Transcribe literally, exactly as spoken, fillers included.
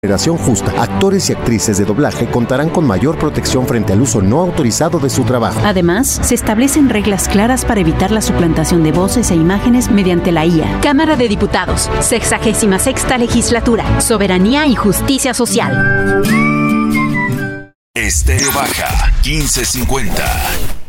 Generación justa. Actores y actrices de doblaje contarán con mayor protección frente al uso no autorizado de su trabajo. Además, se establecen reglas claras para evitar la suplantación de voces e imágenes mediante la I A. Cámara de Diputados, sexagésima sexta legislatura, Soberanía y Justicia Social. Estéreo Baja, quince cincuenta.